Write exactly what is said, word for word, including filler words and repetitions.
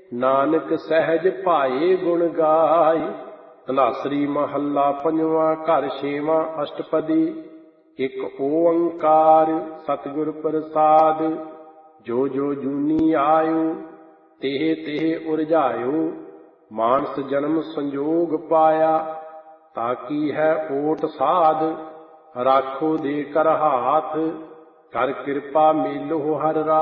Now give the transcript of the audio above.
ਨਾਨਕ ਸਹਿਜ ਭਾਏ ਗੁਣ ਗਾਏ। ਧਨਾਸਰੀ ਮਹੱਲਾ ਪੰਜਵਾਂ। ਘਰ ਛੇਵਾਂ। ਅਸ਼ਟਪਦੀ। ਇੱਕ ਓੰਕਾਰ ਸਤਿਗੁਰ ਪ੍ਰਸਾਦ। ਜੋ ਜੋ ਜੂਨੀ ਆਇਓ ਤੇਹ ਤੇਹ ਉਰਝਾਇਓ। ਮਾਨਸ ਜਨਮ ਸੰਜੋਗ ਪਾਇਆ ਤਾਕੀ ਹੈ ਓਟ ਸਾਧ। ਰਾਖੋ ਦੇ ਕਰ ਹਾਥ ਕਰ ਕਿਰਪਾ ਮੇਲੋ ਹਰ ਰਾ